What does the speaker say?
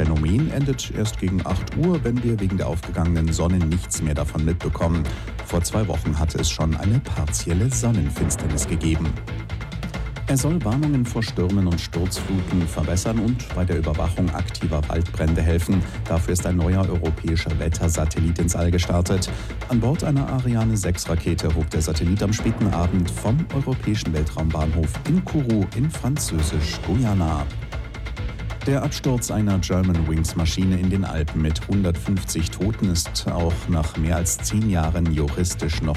Phänomen endet erst gegen 8 Uhr, wenn wir wegen der aufgegangenen Sonne nichts mehr davon mitbekommen. Vor 2 Wochen hatte es schon eine partielle Sonnenfinsternis gegeben. Er soll Warnungen vor Stürmen und Sturzfluten verbessern und bei der Überwachung aktiver Waldbrände helfen. Dafür ist ein neuer europäischer Wettersatellit ins All gestartet. An Bord einer Ariane 6-Rakete hob der Satellit am späten Abend vom europäischen Weltraumbahnhof in Kourou in Französisch-Guyana ab. Der Absturz einer Germanwings-Maschine in den Alpen mit 150 Toten ist auch nach mehr als 10 Jahren juristisch noch